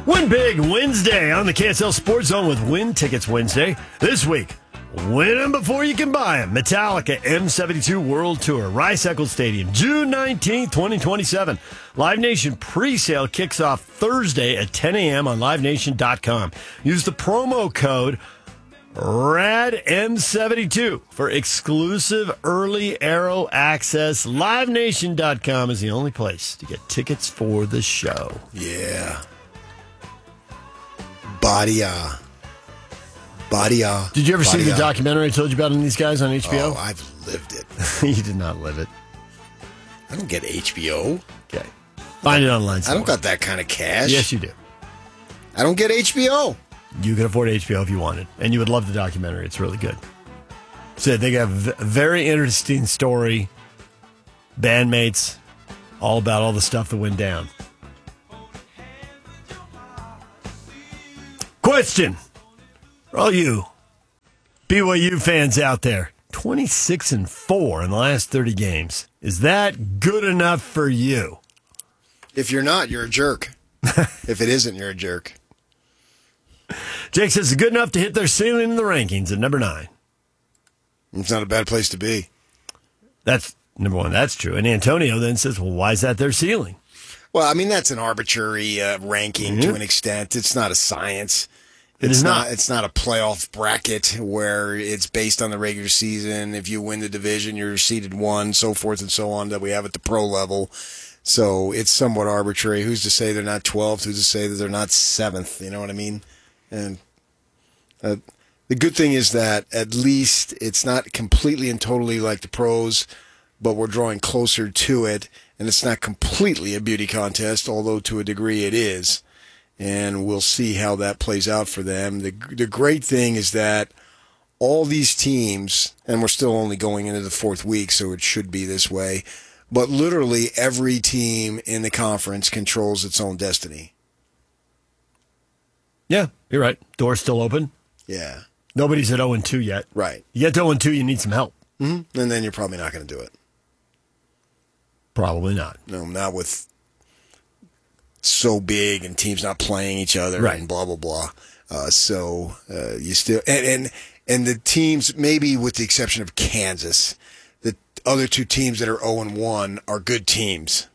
Win Big Wednesday on the KSL Sports Zone with Win Tickets Wednesday. This week, win them before you can buy them. Metallica M72 World Tour, Rice-Eccles Stadium, June 19th, 2027. Live Nation pre-sale kicks off Thursday at 10 a.m. on LiveNation.com. Use the promo code RADM72 for exclusive early arrow access. LiveNation.com is the only place to get tickets for the show. Yeah. Badia. Did you ever see the documentary I told you about on these guys on HBO? Oh, I've lived it. You did not live it. I don't get HBO. Okay. Find it online somewhere. I don't got that kind of cash. Yes, you do. I don't get HBO. You could afford HBO if you wanted, and you would love the documentary. It's really good. So they got a very interesting story. Bandmates, all about all the stuff that went down. Question for all you BYU fans out there. 26-4 in the last 30 games. Is that good enough for you? If you're not, you're a jerk. If it isn't, you're a jerk. Jake says it's good enough to hit their ceiling in the rankings at number 9. It's not a bad place to be. That's number 1. That's true. And Antonio then says, well, why is that their ceiling? Well, I mean, that's an arbitrary ranking to an extent. It's not a science. It's not. It's not a playoff bracket where it's based on the regular season. If you win the division, you're seeded 1, so forth and so on that we have at the pro level. So it's somewhat arbitrary. Who's to say they're not 12th? Who's to say that they're not 7th? You know what I mean? And the good thing is that at least it's not completely and totally like the pros, but we're drawing closer to it. And it's not completely a beauty contest, although to a degree it is. And we'll see how that plays out for them. The great thing is that all these teams, and we're still only going into the 4th week, so it should be this way, but literally every team in the conference controls its own destiny. Yeah, you're right. Door's still open. Yeah. Nobody's at 0-2 yet. Right. You get to 0-2, you need some help. Mm-hmm. And then you're probably not going to do it. Probably not. No, not with so big and teams not playing each other and blah, blah, blah. You still and the teams, maybe with the exception of Kansas, the other 2 teams that are 0-1 are good teams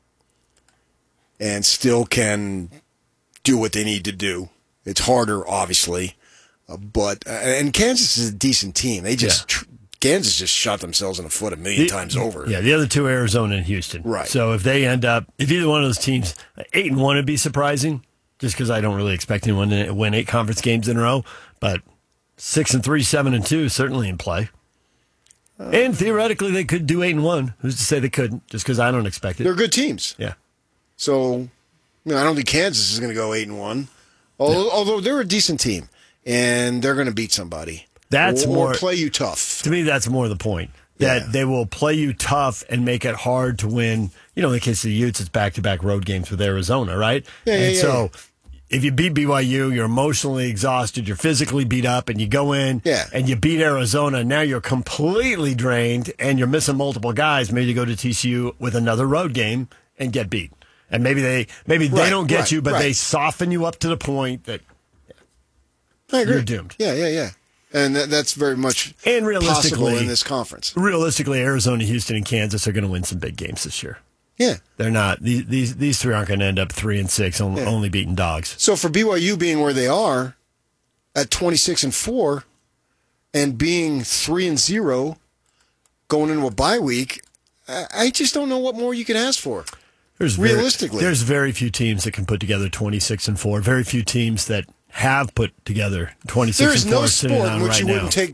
and still can do what they need to do. It's harder, obviously, but and Kansas is a decent team. They just Kansas just shot themselves in the foot a million times over. Yeah, the other 2 are Arizona and Houston. Right. So if they end up, if either one of those teams 8-1 would be surprising, just because I don't really expect anyone to win 8 conference games in a row. But 6-3, 7-2 certainly in play. And theoretically, they could do 8-1. Who's to say they couldn't? Just because I don't expect it. They're good teams. Yeah. So I don't think Kansas is going to go 8-1. Although they're a decent team and they're going to beat somebody. That's more play you tough. To me, that's more the point. That they will play you tough and make it hard to win. You know, in the case of the Utes, it's back-to-back road games with Arizona, right? So if you beat BYU, you're emotionally exhausted, you're physically beat up, and you go in and you beat Arizona, now you're completely drained and you're missing multiple guys. Maybe you go to TCU with another road game and get beat. And maybe they don't get you, but they soften you up to the point that you're doomed. Yeah. And that's very much possible in this conference. Realistically, Arizona, Houston, and Kansas are going to win some big games this year. Yeah. They're not. These 3 aren't going to end up 3-6, only beating dogs. So for BYU being where they are at 26-4 and being 3-0 going into a bye week, I just don't know what more you can ask for. Realistically. There's very few teams that can put together 26-4. Very few teams that have put together 26-4. There is no sport in which right you now. wouldn't take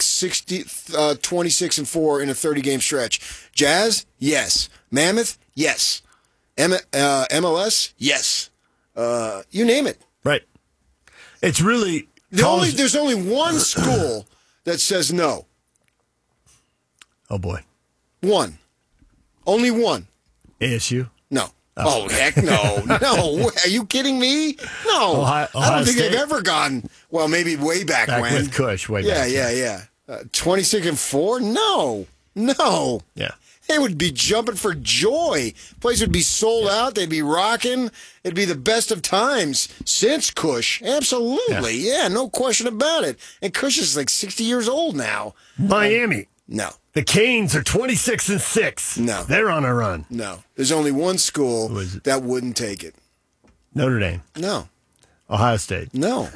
26-4 in a 30-game stretch. Jazz, yes. Mammoth, yes. MLS, yes. You name it. Right. It's really there's only one school that says no. Oh boy. One. Only one. ASU? No. Oh, heck no. No. Are you kidding me? No. Ohio I don't think State? they've ever gone, well, maybe way back when. with Kush, way back. Yeah. 26-4? No. Yeah. They would be jumping for joy. Place would be sold out. They'd be rocking. It'd be the best of times since Cush. Absolutely. Yeah, no question about it. And Cush is like 60 years old now. Miami. No. The Canes are 26-6. No. They're on a run. No. There's only one school that wouldn't take it. Notre Dame. No. Ohio State. No.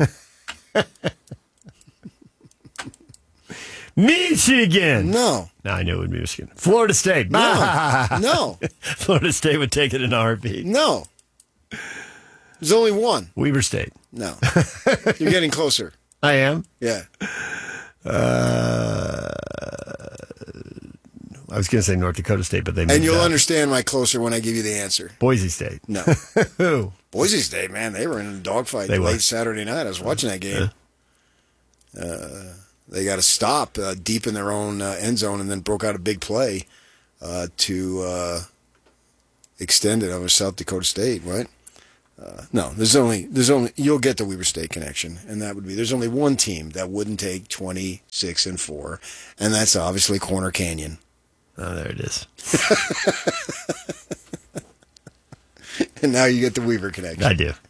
Michigan. No. No, I knew it would be Michigan. Florida State. No. No. Florida State would take it in a heartbeat. No. There's only one. Weber State. No. You're getting closer. I am? Yeah. I was going to say North Dakota State, but they moved And you'll out. understand my closer when I give you the answer. Boise State. No. Who? Boise State, man, they were in a dogfight late Saturday night. I was watching that game. They got a stop deep in their own end zone and then broke out a big play to extend it over South Dakota State, right? No, there's only you'll get the Weber State connection, and that would be there's only one team that wouldn't take 26-4, and that's obviously Corner Canyon. Oh, there it is. And now you get the Weaver connection. I do.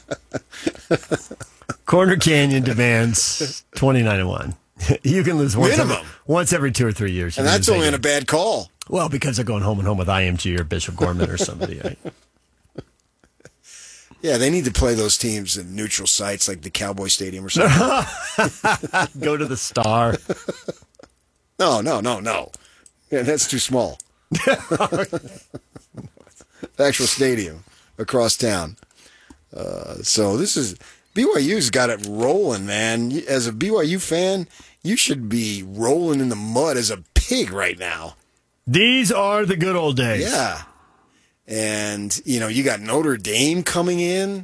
Corner Canyon demands 29-1. You can lose once every 2 or 3 years. And that's only on a bad call. Well, because they're going home and home with IMG or Bishop Gorman or somebody. Right? Yeah, they need to play those teams in neutral sites like the Cowboy Stadium or something. Go to the Star. No. Yeah, that's too small. The actual stadium across town. So this is BYU's got it rolling, man. As a BYU fan, you should be rolling in the mud as a pig right now. These are the good old days. Yeah. And, you got Notre Dame coming in.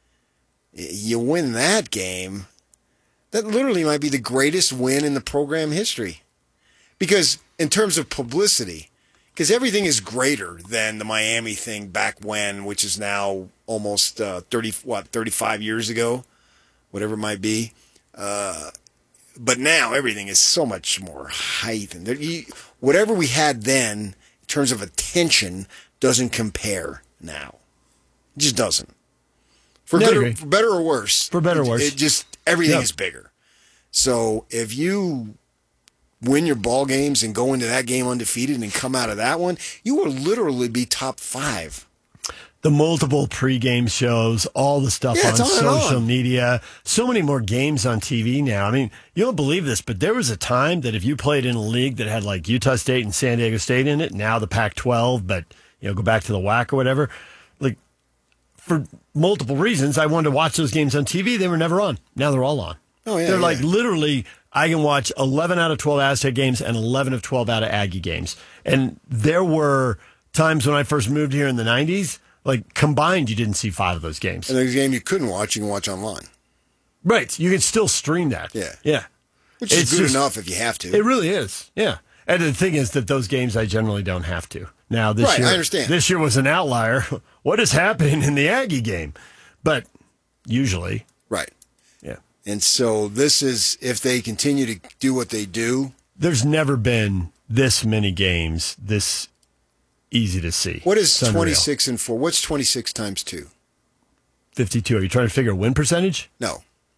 You win that game. That literally might be the greatest win in the program history. Because in terms of publicity, because everything is greater than the Miami thing back when, which is now almost 35 years ago, whatever it might be. But now everything is so much more heightened. Whatever we had then, in terms of attention, doesn't compare now. It just doesn't. For better or worse. For better or worse. It just, everything is bigger. So if you win your ball games and go into that game undefeated and come out of that one, you will literally be top 5. The multiple pregame shows, all the stuff on social media, so many more games on TV now. I mean, you don't believe this, but there was a time that if you played in a league that had like Utah State and San Diego State in it, now the Pac-12, but go back to the WAC or whatever, like for multiple reasons, I wanted to watch those games on TV. They were never on. Now they're all on. Oh, yeah. They're like literally, I can watch 11 out of 12 Aztec games and 11 of 12 out of Aggie games. And there were times when I first moved here in the 90s, like combined, you didn't see 5 of those games. And there's a game you couldn't watch, you can watch online. Right. You can still stream that. Yeah. Yeah. Which is good enough if you have to. It really is. Yeah. And the thing is that those games I generally don't have to. Now, this year, I understand. This year was an outlier. What is happening in the Aggie game? But usually. Right. Yeah. And so this is, if they continue to do what they do. There's never been this many games this easy to see. What is 26-4? What's 26 times 2? 52. Are you trying to figure win percentage? No.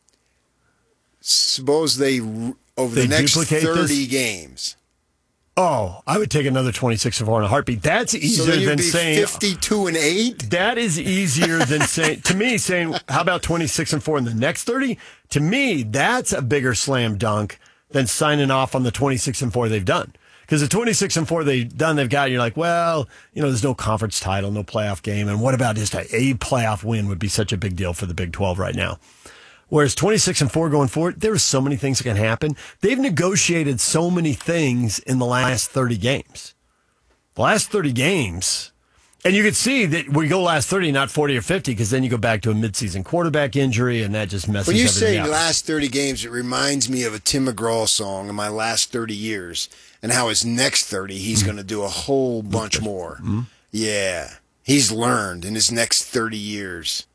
Suppose they over the next 30 games. Oh, I would take another 26-4 in a heartbeat. That's easier than saying 52-8. That is easier than saying how about 26-4 in the next 30? To me, that's a bigger slam dunk than signing off on the 26-4 they've done. Because the 26-4 they've done, they've got, you're like, well, there's no conference title, no playoff game, and what about just a playoff win would be such a big deal for the Big 12 right now. Whereas 26-4 going forward, there are so many things that can happen. They've negotiated so many things in the last 30 games. The last 30 games, and you could see that we go last 30, not 40 or 50, because then you go back to a midseason quarterback injury, and that just messes everything up. When you say last 30 games, it reminds me of a Tim McGraw song in my last 30 years, and how his next 30, he's going to do a whole bunch more. Mm-hmm. Yeah. He's learned in his next 30 years.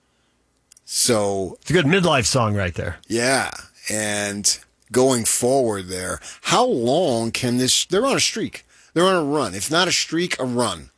So it's a good midlife song right there. Yeah. And going forward there, how long can this, they're on a streak. They're on a run. If not a streak, a run.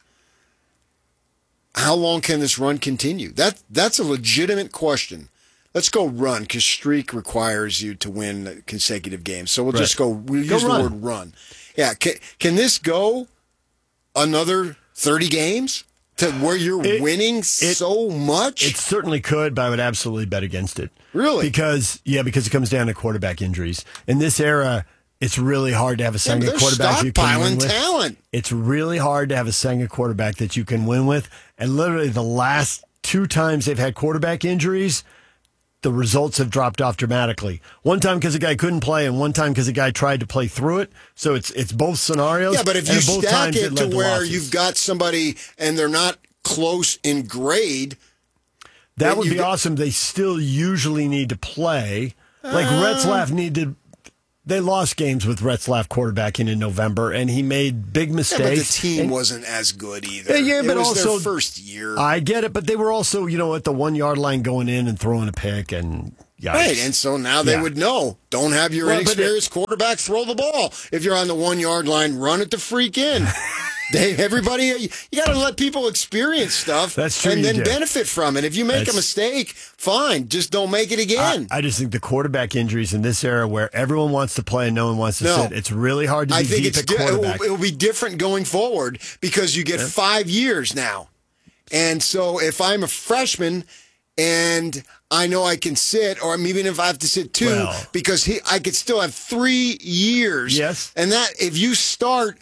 How long can this run continue? That's a legitimate question. Let's go run, because streak requires you to win consecutive games. So we'll just go. We'll use the word run. Yeah. Can this go another 30 games to where you're winning so much? It certainly could, but I would absolutely bet against it. Really? Because it comes down to quarterback injuries. In this era, it's really hard to have a second quarterback you can win with. Talent. It's really hard to have a second quarterback that you can win with. And literally the last 2 times they've had quarterback injuries, the results have dropped off dramatically. One time because the guy couldn't play, and one time because the guy tried to play through it. So it's both scenarios. Yeah, but if you stack it to where you've got somebody and they're not close in grade, that would be awesome. They still usually need to play. Like Retzlaff they lost games with Retzlaff quarterbacking in November, and he made big mistakes. Yeah, but the team wasn't as good either. Yeah, but it was also their first year. I get it, but they were also, at the 1 yard line going in and throwing a pick, and yikes. Right, and so now they would know. Don't have your inexperienced quarterback throw the ball. If you're on the 1 yard line, run it the freak in. Everybody, you got to let people experience stuff. That's true, and then benefit from it. If you make a mistake, fine. Just don't make it again. I just think the quarterback injuries in this era where everyone wants to play and no one wants to sit, it's really hard to be deep at quarterback. It will be different going forward because you get 5 years now. And so if I'm a freshman and I know I can sit, or even if I have to sit 2, because I could still have 3 years. Yes. And that if you start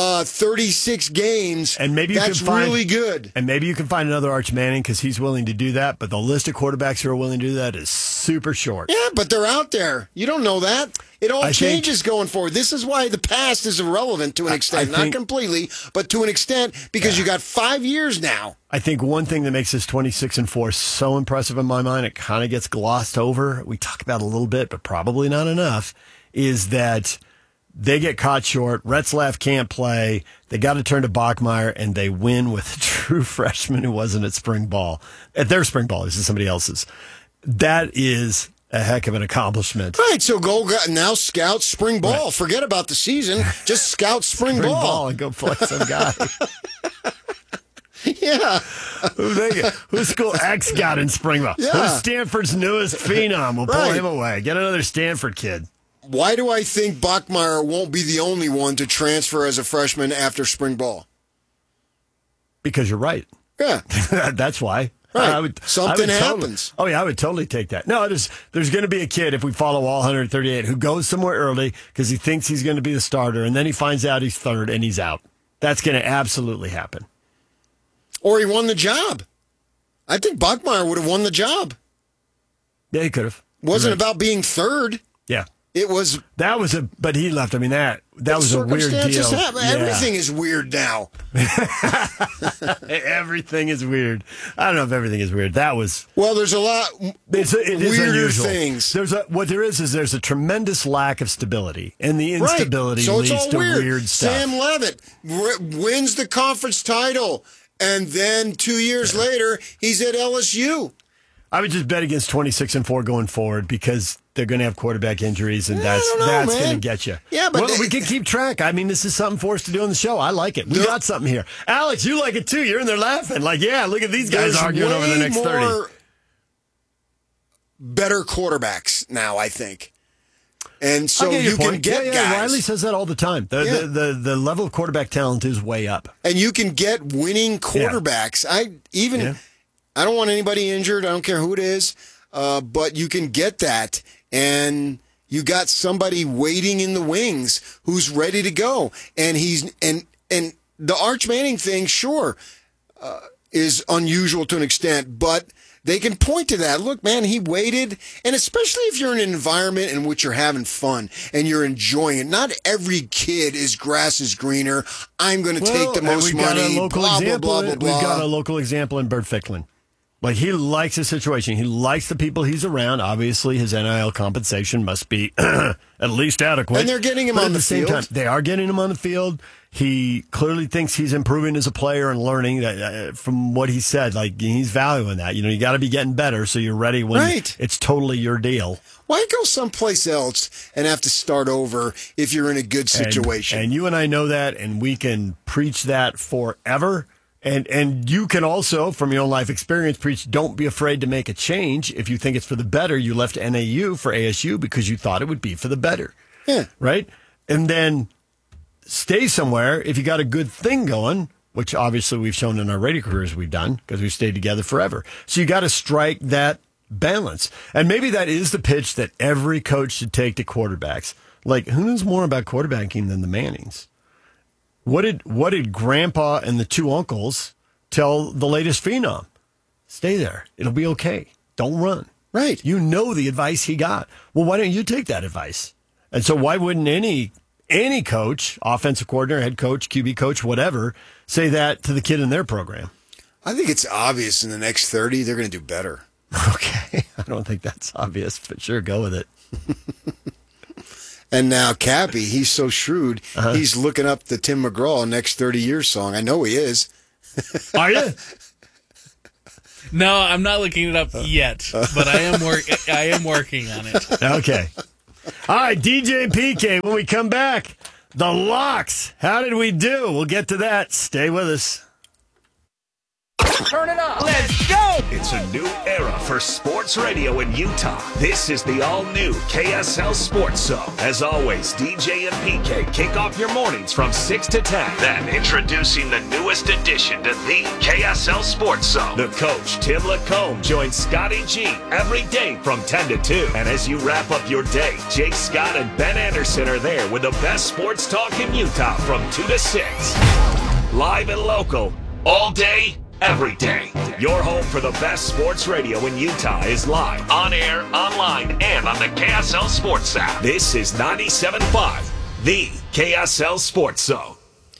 36 games, and maybe that's really good. And maybe you can find another Arch Manning because he's willing to do that, but the list of quarterbacks who are willing to do that is super short. Yeah, but they're out there. You don't know that. It all changes going forward. This is why the past is irrelevant to an extent. Not completely, but to an extent, because you got 5 years now. I think one thing that makes this 26-4 so impressive in my mind, it kind of gets glossed over. We talk about it a little bit, but probably not enough, is that they get caught short. Retzlaff can't play. They got to turn to Bachmeier, and they win with a true freshman who wasn't at spring ball. At their spring ball. This is somebody else's. That is a heck of an accomplishment. Right, so go now scout spring ball. Right. Forget about the season. Just scout spring ball and go play some guy. Yeah. Who's school X got in spring ball? Yeah. Who's Stanford's newest phenom? We'll pull him away. Get another Stanford kid. Why do I think Bachmeier won't be the only one to transfer as a freshman after spring ball? Because you're right. Yeah. That's why. Right. Something happens. I would totally take that. No, there's going to be a kid, if we follow all 138, who goes somewhere early because he thinks he's going to be the starter, and then he finds out he's third and he's out. That's going to absolutely happen. Or he won the job. I think Bachmeier would have won the job. Yeah, he could have. Wasn't about being third. Yeah. It was. But he left. I mean, that was a weird deal. Yeah. Everything is weird now. Everything is weird. I don't know if everything is weird. That was. Well, there's a lot weirder things. There's a tremendous lack of stability, and the instability leads to weird stuff. Sam Levitt wins the conference title, and then 2 years later, he's at LSU. I would just bet against 26-4 going forward because they're going to have quarterback injuries, and that's going to get you. Yeah, but we can keep track. I mean, this is something for us to do on the show. I like it. We got something here. Alex, you like it too. You're in there laughing. Like, yeah, look at these guys arguing over the next 30. Better quarterbacks now, I think. And so you can get guys. Riley says that all the time. The level of quarterback talent is way up. And you can get winning quarterbacks. I don't want anybody injured. I don't care who it is. But you can get that. And you got somebody waiting in the wings who's ready to go. And and the Arch Manning thing, sure, is unusual to an extent, but they can point to that. Look, man, he waited. And especially if you're in an environment in which you're having fun and you're enjoying it. Not every kid is grass is greener. I'm going to take the most money. Blah, blah, blah, blah, blah. We've got a local example in Bert Ficklin. Like, he likes the situation. He likes the people he's around. Obviously, his NIL compensation must be at least adequate. And they're getting him on the field. Time, they are getting him on the field. He clearly thinks he's improving as a player and learning from what he said. Like, he's valuing that. You got to be getting better so you're ready when it's totally your deal. Why go someplace else and have to start over if you're in a good situation? And you and I know that, and we can preach that forever. And you can also, from your own life experience, preach, don't be afraid to make a change. If you think it's for the better, you left NAU for ASU because you thought it would be for the better. Yeah. Right? And then stay somewhere if you got a good thing going, which obviously we've shown in our radio careers we've done because we've stayed together forever. So you got to strike that balance. And maybe that is the pitch that every coach should take to quarterbacks. Like, who knows more about quarterbacking than the Mannings? What did Grandpa and the two uncles tell the latest phenom? Stay there. It'll be okay. Don't run. Right. You know the advice he got. Well, why don't you take that advice? And so why wouldn't any coach, offensive coordinator, head coach, QB coach, whatever, say that to the kid in their program? I think it's obvious in the next 30 they're going to do better. Okay. I don't think that's obvious, but sure, go with it. And now Cappy, he's so shrewd, he's looking up the Tim McGraw Next 30 Years song. I know he is. Are you? No, I'm not looking it up yet, but I am working on it. Okay. All right, DJ and PK, when we come back, the Locks. How did we do? We'll get to that. Stay with us. Turn it up. Let's go. It's a new era for sports radio in Utah. This is the all-new KSL Sports Zone. As always, DJ and PK kick off your mornings from 6 to 10. Then, introducing the newest addition to the KSL Sports Zone. The coach, Tim Lacombe, joins Scotty G every day from 10 to 2. And as you wrap up your day, Jake Scott and Ben Anderson are there with the best sports talk in Utah from 2 to 6. Live and local, all day, every day. Your home for the best sports radio in Utah is live, on air, online, and on the KSL Sports app. This is 97.5, the KSL Sports Zone.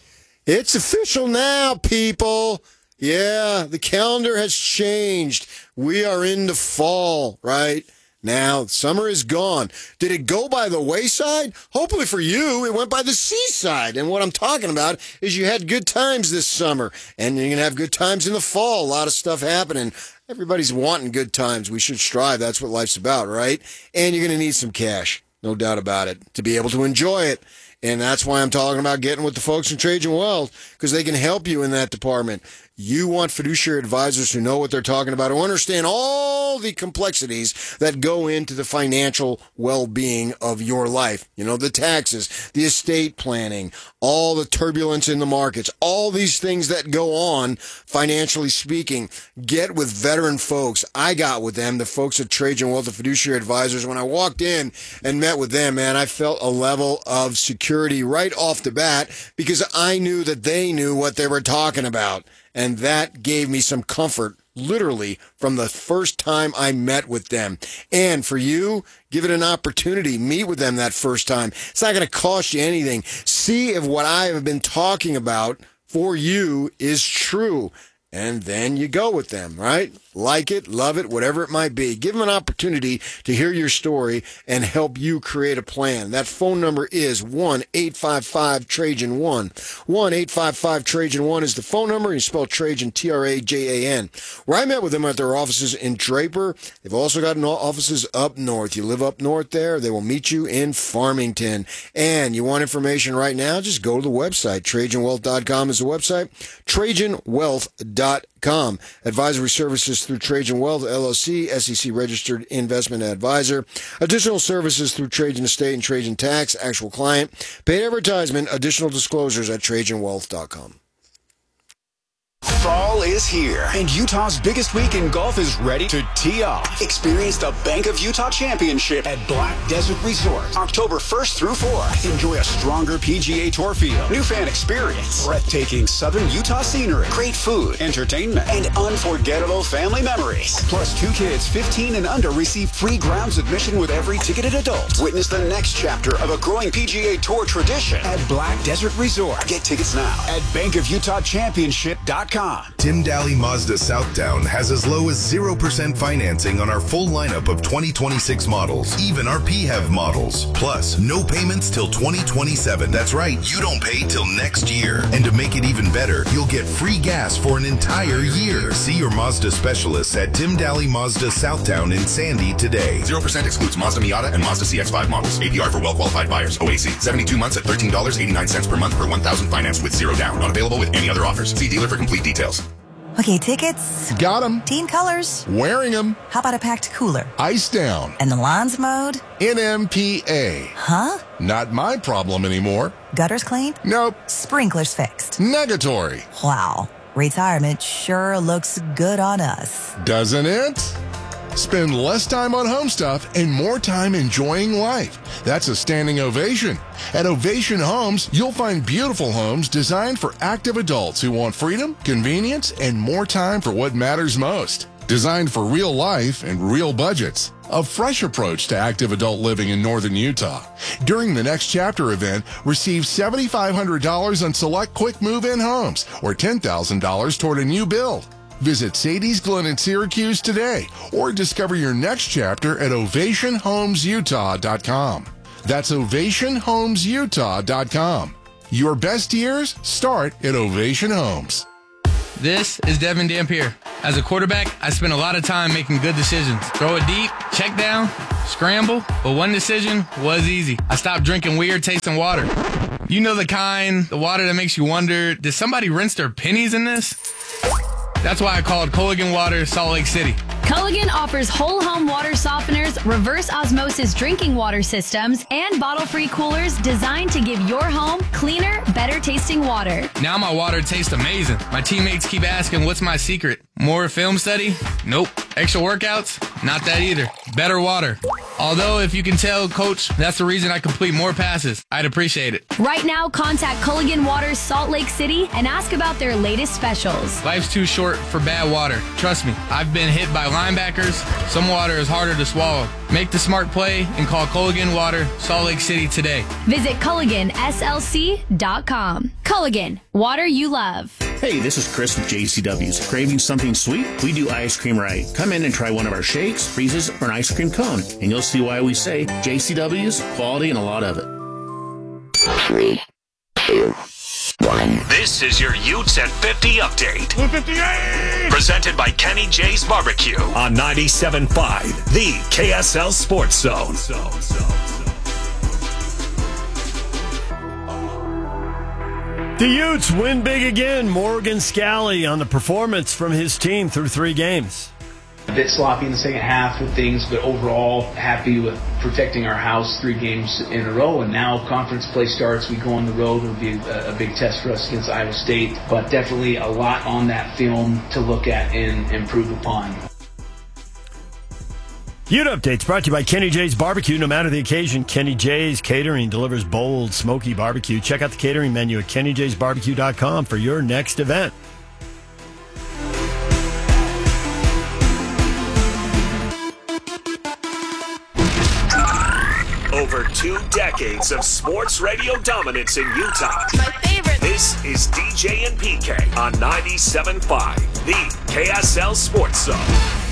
It's official now, people. Yeah, the calendar has changed. We are into fall, right? Now, summer is gone. Did it go by the wayside? Hopefully for you, it went by the seaside. And what I'm talking about is you had good times this summer, and you're going to have good times in the fall. A lot of stuff happening. Everybody's wanting good times. We should strive. That's what life's about, right? And you're going to need some cash, no doubt about it, to be able to enjoy it. And that's why I'm talking about getting with the folks from Trajan Wealth, because they can help you in that department. You want fiduciary advisors who know what they're talking about, who understand all the complexities that go into the financial well-being of your life. You know, the taxes, the estate planning, all the turbulence in the markets, all these things that go on, financially speaking. Get with veteran folks. I got with them, the folks at Trajan Wealth, the fiduciary advisors. When I walked in and met with them, man, I felt a level of security right off the bat because I knew that they knew what they were talking about. And that gave me some comfort, literally, from the first time I met with them. And for you, give it an opportunity. Meet with them that first time. It's not going to cost you anything. See if what I have been talking about for you is true. And then you go with them, right? Like it, love it, whatever it might be. Give them an opportunity to hear your story and help you create a plan. That phone number is 1-855-TRAJAN-1. 1-855-TRAJAN-1 is the phone number. You spell Trajan, Trajan. Where I met with them at their offices in Draper. They've also got offices up north. You live up north there, they will meet you in Farmington. And you want information right now, just go to the website. TrajanWealth.com is the website. TrajanWealth.com. Advisory services through Trajan Wealth, LLC, SEC registered investment advisor. Additional services through Trajan Estate and Trajan Tax, actual client. Paid advertisement, additional disclosures at TrajanWealth.com. Fall is here, and Utah's biggest week in golf is ready to tee off. Experience the Bank of Utah Championship at Black Desert Resort, October 1st through 4th. Enjoy a stronger PGA Tour field, new fan experience, breathtaking southern Utah scenery, great food, entertainment, and unforgettable family memories. Plus, 2 kids 15 and under receive free grounds admission with every ticketed adult. Witness the next chapter of a growing PGA Tour tradition at Black Desert Resort. Get tickets now at bankofutahchampionship.com. Utah. Tim Daly Mazda Southtown has as low as 0% financing on our full lineup of 2026 models, even our PHEV models. Plus, no payments till 2027. That's right, you don't pay till next year. And to make it even better, you'll get free gas for an entire year. See your Mazda specialists at Tim Daly Mazda Southtown in Sandy today. 0% excludes Mazda Miata and Mazda CX-5 models. APR for well-qualified buyers. OAC. 72 months at $13.89 per month per 1,000 financed with 0 down. Not available with any other offers. See dealer for complete details. Okay, tickets. Got them. Team colors. Wearing them. How about a packed cooler? Ice down. And the lawns mowed? NMPA. Huh? Not my problem anymore. Gutters cleaned? Nope. Sprinklers fixed? Negatory. Wow. Retirement sure looks good on us. Doesn't it? Spend less time on home stuff and more time enjoying life. That's a standing ovation. At Ovation Homes, you'll find beautiful homes designed for active adults who want freedom, convenience, and more time for what matters most. Designed for real life and real budgets. A fresh approach to active adult living in northern Utah. During the Next Chapter event, receive $7,500 on select quick move-in homes or $10,000 toward a new build. Visit Sadie's Glen in Syracuse today or discover your next chapter at OvationHomesUtah.com. That's OvationHomesUtah.com. Your best years start at Ovation Homes. This is Devin Dampier. As a quarterback, I spent a lot of time making good decisions. Throw it deep, check down, scramble, but one decision was easy. I stopped drinking weird tasting water. You know the kind, the water that makes you wonder, did somebody rinse their pennies in this? That's why I called Culligan Water Salt Lake City. Culligan offers whole home water softeners, reverse osmosis drinking water systems, and bottle-free coolers designed to give your home cleaner, better tasting water. Now my water tastes amazing. My teammates keep asking, what's my secret? More film study? Nope. Extra workouts? Not that either. Better water. Although, if you can tell, Coach, that's the reason I complete more passes. I'd appreciate it. Right now, contact Culligan Water Salt Lake City and ask about their latest specials. Life's too short for bad water. Trust me, I've been hit by linebackers. Some water is harder to swallow. Make the smart play and call Culligan Water Salt Lake City today. Visit CulliganSLC.com. Culligan, water you love. Hey, this is Chris with JCW's. Craving something sweet? We do ice cream right. Come in and try one of our shakes, freezes, or an ice cream cone, and you'll see why we say JCW's, quality, and a lot of it. 3, 2, 1. This is your Utes at 50 update. 58! Presented by Kenny J's Barbecue on 97.5, the KSL Sports Zone. The Utes win big again. Morgan Scally on the performance from his team through 3 games. A bit sloppy in the second half with things, but overall happy with protecting our house 3 games in a row. And now conference play starts. We go on the road. It'll be a big test for us against Iowa State. But definitely a lot on that film to look at and improve upon. Ute Updates brought to you by Kenny J's Barbecue. No matter the occasion, Kenny J's Catering delivers bold, smoky barbecue. Check out the catering menu at KennyJ'sBarbecue.com for your next event. Over 2 decades of sports radio dominance in Utah. My favorite. This is DJ and PK on 97.5, the KSL Sports Zone.